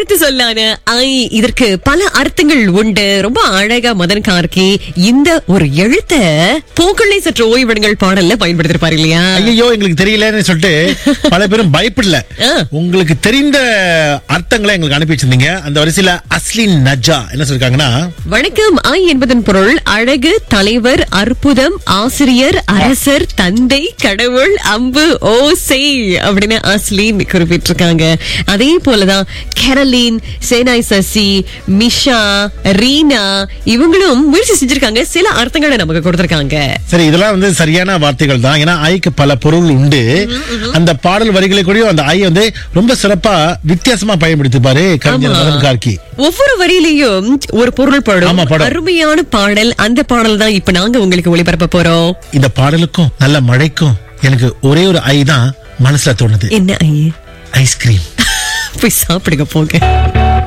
எழுத்து சொல்லான ஐ, இதற்கு பல அர்த்தங்கள் உண்டு. ரொம்ப அழகா மதன் கார்கி இந்த ஒரு எழுத்த பூக்களை சற்று ஓய்வெடுங்கள் பாடல்ல பயன்படுத்திருப்பாரு இல்லையா? ஐயோ எங்களுக்கு தெரியலன்னு சொல்லிட்டு பல பேரும் பயப்படல. உங்களுக்கு தெரிந்த அர்த்தங்களை எங்களுக்கு அனுப்பி வச்சிருந்தீங்க. அந்த வரிசையில அஸ்லின் நஜா என்ன சொல்லிருக்காங்கன்னா, வணக்கம். ஐ என்பதன் பொருள் அழகு, தலைவர், அற்புதம், ஆசிரியர், அரசர், தந்தை, கடவுள், அம்பு, ஓசை அப்படின்னு அஸ்லின் குறிப்பிட்டிருக்காங்க. அதே போலதான் கேரலின், சேனாய் சசி, மிஷா, ரீனா இவங்களும் முயற்சி செஞ்சிருக்காங்க. சில அர்த்தங்களை நமக்கு கொடுத்திருக்காங்க. சரி, இதெல்லாம் வந்து சரியான வார்த்தைகள் தான். ஏன்னா ஐக்கு பல பொருள் உண்டு. அந்த பாடல் வரிகளை கூட அந்த ஐ வந்து ரொம்ப சிறப்பா வித்தியாசமா பயன்படுத்திப்பாரு கவிஞர் மதன் கார்கி. ஒவ்வொரு வரியிலையும் ஒரு பொருள் படும். அருமையான பாடல். அந்த பாடல் தான் இப்ப நாங்க உங்களுக்கு ஒளிபரப்ப போறோம். இந்த பாடலுக்கும் நல்ல மழைக்கும் எனக்கு ஒரே ஒரு ஐ தான் மனசுல தோணுது. என்ன ஐ? ஐஸ்கிரீம். போய் சாப்பிடுங்க போங்க.